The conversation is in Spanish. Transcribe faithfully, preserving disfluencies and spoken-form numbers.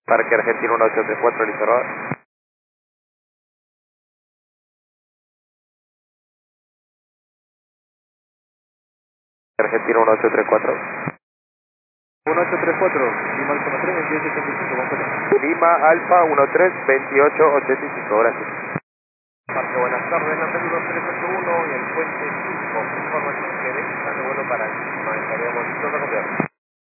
Parque Argentino uno ocho tres cuatro, listo, Robert. Argentino uno ocho tres cuatro. uno ocho tres cuatro, Lima Alfa tres, veintiocho ochenta y cinco, completo. Lima Alfa uno tres veintiocho ochenta y cinco, gracias. Parque, buenas tardes, la Perú dos tres ocho uno y el puente cinco, información que deja de vuelo para Lima, estaríamos listos a copiar.